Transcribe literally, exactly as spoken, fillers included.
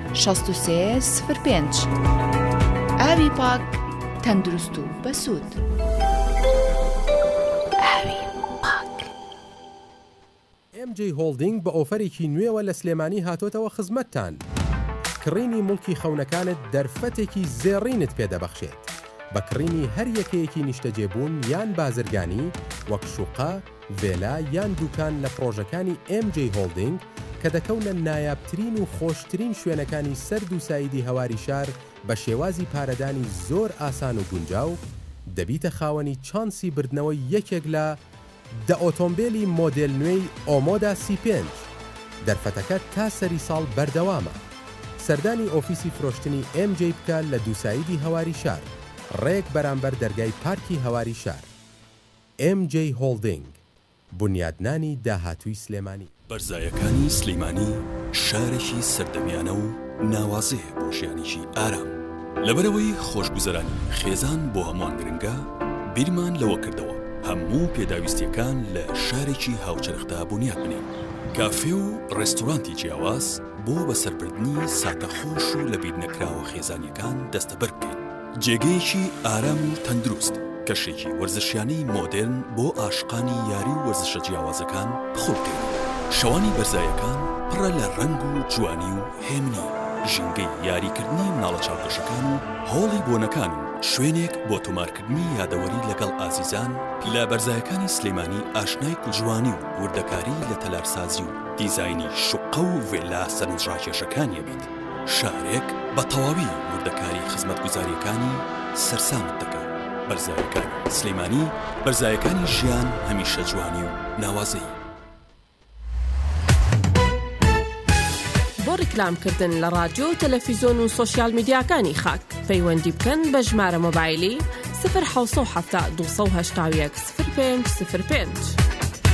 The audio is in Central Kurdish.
شەست و سێ سفر پێنج. ئاوی پاک تەندروست و بەسوود. ئاوی پاک. ئێم جێ هۆڵدینگ بە ئۆفەرێکی نوێوە لە سلێمانی هاتۆتەوە خزمەتتان. کڕینی مڵکی خەونەکانت دەرفەتێکی زێڕینت پێدەبەخشێت. بە کڕینی هەر یەکەیەکی نیشتەجێبوون یان بازرگانی وەک شوقا، ڤێلا یان دوکان لە پرۆژەکانی ئێم جێ هۆڵدینگ کە دەکەونە نایابترین و خۆشترین شوێنەکانی سەرد و سایدی هەواری شار بە شێوازی پارەدانی زۆر ئاسان و گونجاو، دەبیتە خاوەنی چانسی بردنەوەی یەکێک لە دە ئۆتۆمبیلی مۆدێل نوێی ئۆمۆدا سی پێنج. دەرفەتەکە تا سەری ساڵ بەردەوامە. سەردانی ئۆفیسی فرۆشتنی ئێم جێ بکە لە دووسایدی هەواری شار، ڕێک بەرامبەر دەرگای پارکی هەواری شار. ئێم جێ هۆڵدینگ، بنیادنانی داهاتووی سلێمانی. بەرزایەکانی سلێمانی شارێکی سەردەمیانە و ناوازەیە بۆ ژیانێکی ئارام. لەبەرەوەی خۆشگوزەرانی خێزان بۆ هەمووان گرنگە، بیرمان لەوە کردەوە هەموو پێداویستیەکان لە شارێکی هاوچەرخدا بنیاد بنێن. کافێ و ڕێستۆرانتی جیاواز بۆ بەسەربردنی ساتەخۆش و لەبیر نەکراوە خێزانیەکان دەستەبەر بکەین. جێگەیەکی ئارام و تەندروست، کەشێکی وەرزشیانەی مۆدرن بۆ ئاشقانی یاری و وەرزشە جیاوازەکان بخۆ بکەین. شەوانی بەرزایەکان پڕە لە ڕەنگ و جوانی و هێمنی، ژینگەی یاریکردنی مناڵە چاوکەشەکان و هۆڵی بۆنەکان و شوێنێک بۆ تۆمارکردنی یادەوەری لەگەڵ ئازیزان. لە بەرزایەکانی سلێمانی ئاشنای جوانی و وردەکاری لە تەلارسازی و دیزاینی شوقە و ڤێلا سەرنجڕاکێشەکانیە بیت. شارێک بە تەواوی وردەکاری خزمەتگوزاریەکانی سەرسامت دەکات. بەرزایەکانی سلێمانی، بەرزایەکانی ژیان هەمیشە جوانی و ناوازەی. بۆ ڕیکلامکردن لە ڕادیۆ و تەلەڤیزۆن و سۆشیال میدیاکانی خاک پەیوەندی بکەن بە ژمارە مۆبایلی سفر حەوت سەد و هەفتە دوو سەد و هەشتا و یەک سفر پێنج سفر پێنج.